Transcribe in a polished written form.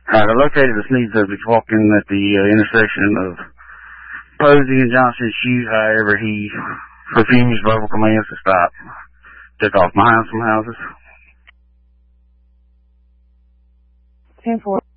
I located the sneed subject walking at the intersection of Posey and Johnson's shoe. However, he refused verbal commands to stop. Took off behind some houses. 10-4.